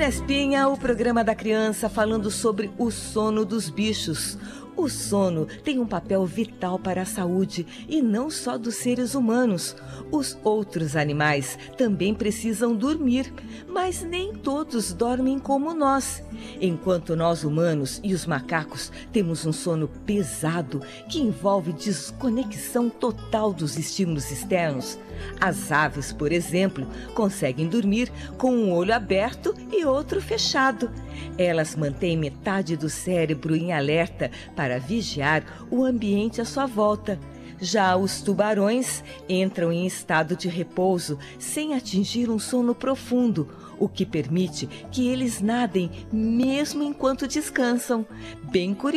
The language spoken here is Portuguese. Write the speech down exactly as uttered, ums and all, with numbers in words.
Nespinha, o programa da criança falando sobre o sono dos bichos. O sono tem um papel vital para a saúde e não só dos seres humanos. Os outros animais também precisam dormir, mas nem todos dormem como nós. Enquanto nós humanos e os macacos temos um sono pesado que envolve desconexão total dos estímulos externos, as aves, por exemplo, conseguem dormir com um olho aberto e outro fechado. Elas mantêm metade do cérebro em alerta para vigiar o ambiente à sua volta. Já os tubarões entram em estado de repouso sem atingir um sono profundo, o que permite que eles nadem mesmo enquanto descansam. Bem curioso.